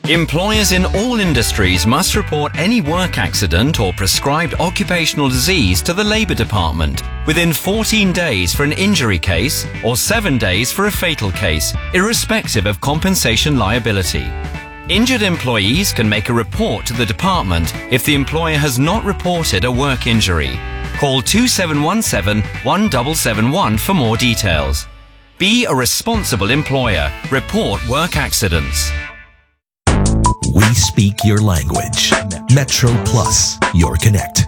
Employers in all industries must report any work accident or prescribed occupational disease to the Labour Department within 14 days for an injury case or 7 days for a fatal case, irrespective of compensation liability. Injured employees can make a report to the department if the employer has not reported a work injury. Call 2717 1771 for more details. Be a responsible employer. Report work accidents. We speak your language. Metro Plus, your connect.